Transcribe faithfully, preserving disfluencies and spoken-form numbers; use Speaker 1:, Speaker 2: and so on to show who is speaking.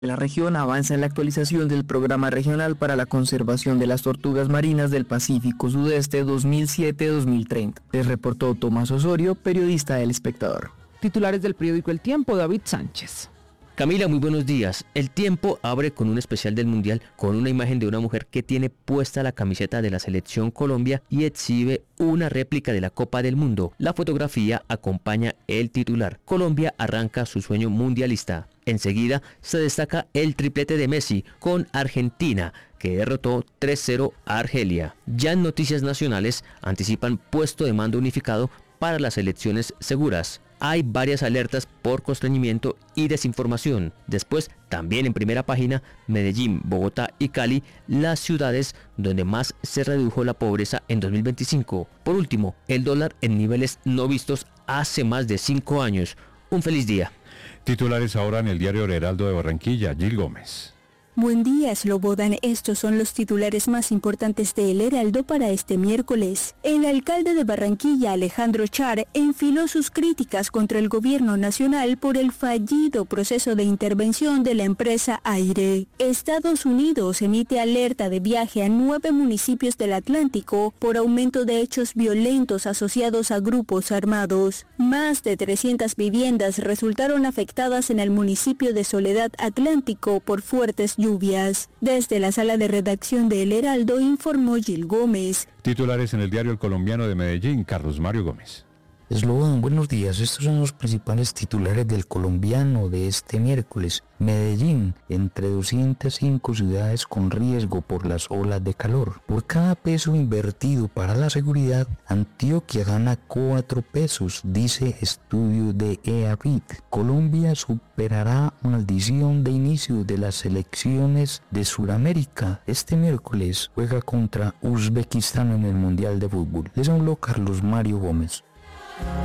Speaker 1: La región avanza en la actualización del Programa Regional para la Conservación de las Tortugas Marinas del Pacífico Sudeste dos mil siete a dos mil treinta. Les reportó Tomás Osorio, periodista del Espectador.
Speaker 2: Titulares del periódico El Tiempo, David Sánchez.
Speaker 3: Camila, muy buenos días. El Tiempo abre con un especial del Mundial con una imagen de una mujer que tiene puesta la camiseta de la Selección Colombia y exhibe una réplica de la Copa del Mundo. La fotografía acompaña el titular. Colombia arranca su sueño mundialista. Enseguida se destaca el triplete de Messi con Argentina, que derrotó tres cero a Argelia. Ya en noticias nacionales anticipan puesto de mando unificado para las elecciones seguras. Hay varias alertas por constreñimiento y desinformación. Después, también en primera página, Medellín, Bogotá y Cali, las ciudades donde más se redujo la pobreza en dos mil veinticinco. Por último, el dólar en niveles no vistos hace más de cinco años. Un feliz día.
Speaker 4: Titulares ahora en el diario El Heraldo de Barranquilla, Gil Gómez.
Speaker 5: Buen día, Slobodan. Estos son los titulares más importantes de El Heraldo para este miércoles. El alcalde de Barranquilla, Alejandro Char, enfiló sus críticas contra el gobierno nacional por el fallido proceso de intervención de la empresa Aire. Estados Unidos emite alerta de viaje a nueve municipios del Atlántico por aumento de hechos violentos asociados a grupos armados. Más de trescientas viviendas resultaron afectadas en el municipio de Soledad Atlántico por fuertes lluvias. Desde la sala de redacción de El Heraldo informó Gil Gómez.
Speaker 4: Titulares en el diario El Colombiano de Medellín, Carlos Mario Gómez.
Speaker 6: Slobodan, buenos días. Estos son los principales titulares del Colombiano de este miércoles. Medellín, entre doscientas cinco ciudades con riesgo por las olas de calor. Por cada peso invertido para la seguridad, Antioquia gana cuatro pesos, dice estudio de EARIT. Colombia superará maldición de inicio de las selecciones de Sudamérica. Este miércoles juega contra Uzbekistán en el Mundial de Fútbol. Les habló Carlos Mario Gómez.